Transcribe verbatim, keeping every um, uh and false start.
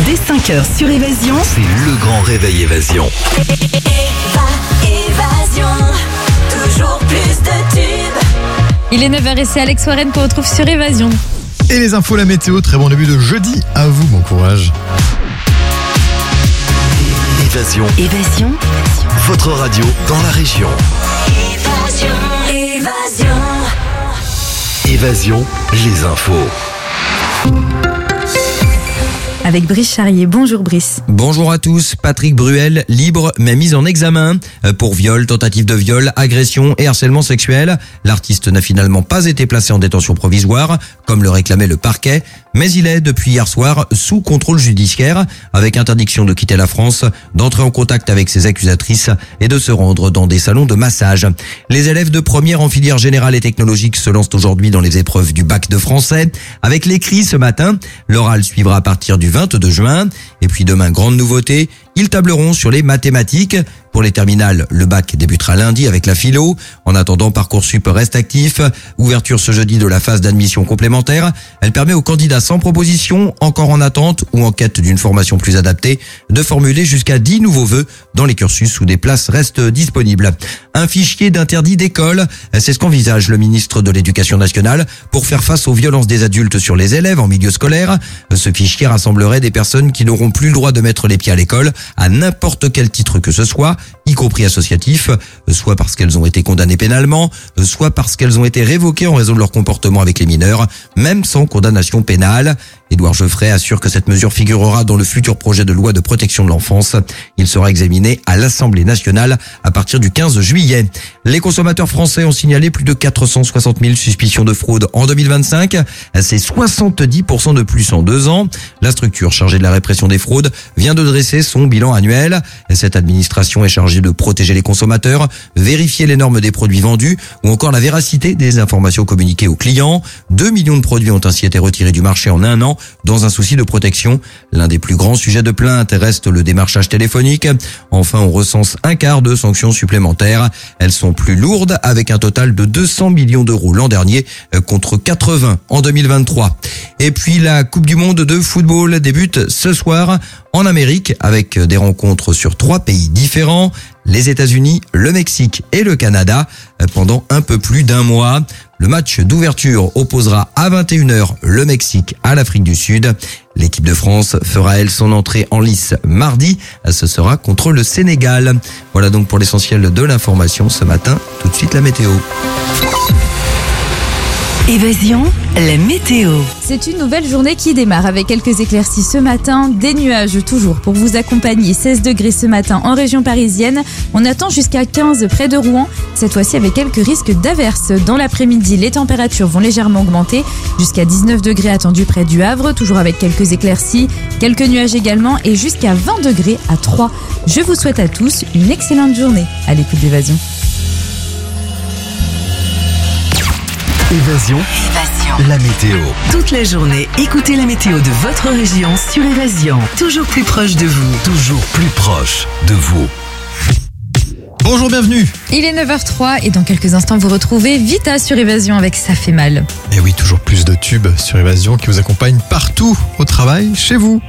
Dès cinq heures sur Évasion, c'est le grand réveil Évasion. Évasion, toujours plus de tubes. Il est neuf heures et c'est Alex Warren qu'on retrouve sur Évasion. Et les infos, la météo, très bon début de jeudi. À vous, bon courage. Évasion, Évasion, votre radio dans la région. Évasion, évasion. Évasion, les infos. Avec Brice Charrier. Bonjour Brice. Bonjour à tous. Patrick Bruel, libre mais mis en examen pour viol, tentative de viol, agression et harcèlement sexuel. L'artiste n'a finalement pas été placé en détention provisoire, comme le réclamait le parquet, mais il est depuis hier soir sous contrôle judiciaire, avec interdiction de quitter la France, d'entrer en contact avec ses accusatrices et de se rendre dans des salons de massage. Les élèves de première en filière générale et technologique se lancent aujourd'hui dans les épreuves du bac de français. Avec l'écrit ce matin, l'oral suivra à partir du vingt-deux juin. Et puis demain, grande nouveauté, ils tableront sur les mathématiques. Pour les terminales, le bac débutera lundi avec la philo. En attendant, Parcoursup reste actif. Ouverture ce jeudi de la phase d'admission complémentaire. Elle permet aux candidats sans proposition, encore en attente ou en quête d'une formation plus adaptée, de formuler jusqu'à dix nouveaux vœux dans les cursus où des places restent disponibles. Un fichier d'interdit d'école, c'est ce qu'envisage le ministre de l'Éducation nationale pour faire face aux violences des adultes sur les élèves en milieu scolaire. Ce fichier rassemblerait des personnes qui n'auront plus le droit de mettre les pieds à l'école à n'importe quel titre que ce soit, y compris associatif, soit parce qu'elles ont été condamnées pénalement, soit parce qu'elles ont été révoquées en raison de leur comportement avec les mineurs, même sans condamnation pénale. Édouard Geoffrey assure que cette mesure figurera dans le futur projet de loi de protection de l'enfance. Il sera examiné à l'Assemblée nationale à partir du quinze juillet. Les consommateurs français ont signalé plus de quatre cent soixante mille suspicions de fraude en deux mille vingt-cinq. C'est soixante-dix pour cent de plus en deux ans. La structure chargée de la répression des fraudes vient de dresser son bilan annuel. Cette administration est chargée de protéger les consommateurs, vérifier les normes des produits vendus ou encore la véracité des informations communiquées aux clients. Deux millions de produits ont ainsi été retirés du marché en un an dans un souci de protection. L'un des plus grands sujets de plainte reste le démarchage téléphonique. Enfin, on recense un quart de sanctions supplémentaires. Elles sont plus lourdes avec un total de deux cents millions d'euros l'an dernier contre quatre-vingts en deux mille vingt-trois. Et puis la Coupe du Monde de football débute ce soir en Amérique avec des rencontres sur trois pays différents, les États-Unis, le Mexique et le Canada, pendant un peu plus d'un mois. Le match d'ouverture opposera à vingt et une heures le Mexique à l'Afrique du Sud. L'équipe de France fera elle son entrée en lice mardi. Ce sera contre le Sénégal. Voilà donc pour l'essentiel de l'information ce matin. Tout de suite la météo. Évasion, la météo. C'est une nouvelle journée qui démarre avec quelques éclaircies ce matin, des nuages toujours pour vous accompagner. seize degrés ce matin en région parisienne. On attend jusqu'à quinze près de Rouen. Cette fois-ci avec quelques risques d'averses. Dans l'après-midi, les températures vont légèrement augmenter. Jusqu'à dix-neuf degrés attendus près du Havre, toujours avec quelques éclaircies. Quelques nuages également et jusqu'à vingt degrés à Troyes. Je vous souhaite à tous une excellente journée à l'écoute d'Évasion. Évasion, Évasion. la météo. Toute la journée, écoutez la météo de votre région sur Évasion. Toujours plus proche de vous. Toujours plus proche de vous. Bonjour, bienvenue. Il est neuf heures trois et dans quelques instants vous retrouvez Vita sur Évasion avec Ça fait mal. Et oui, toujours plus de tubes sur Évasion qui vous accompagnent partout au travail, chez vous.